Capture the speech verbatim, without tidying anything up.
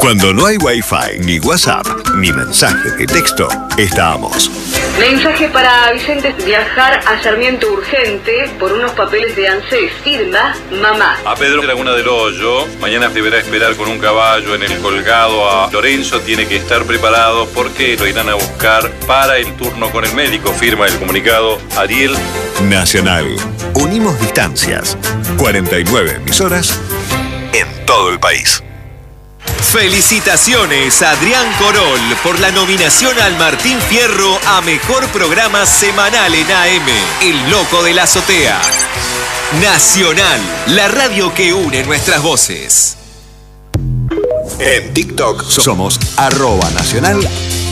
Cuando no hay Wi-Fi, ni WhatsApp, ni mensaje de texto, estamos. Mensaje para Vicente: viajar a Sarmiento urgente por unos papeles de ANSES. Firma mamá. A Pedro Laguna del Hoyo, mañana deberá esperar con un caballo en el colgado a Lorenzo. Tiene que estar preparado porque lo irán a buscar para el turno con el médico. Firma el comunicado Ariel. Nacional. Unimos distancias. cuarenta y nueve emisoras en todo el país. Felicitaciones a Adrián Corol por la nominación al Martín Fierro a Mejor Programa Semanal en A M, El Loco de la Azotea. Nacional, la radio que une nuestras voces. En TikTok somos arroba nacional